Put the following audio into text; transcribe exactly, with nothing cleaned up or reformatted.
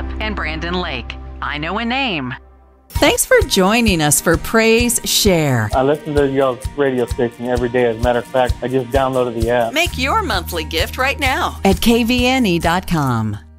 Jessup and Brandon Lake. I know a name. Thanks for joining us for Praise Share. I listen to y'all's radio station every day. As a matter of fact, I just downloaded the app. Make your monthly gift right now at K V N E dot com.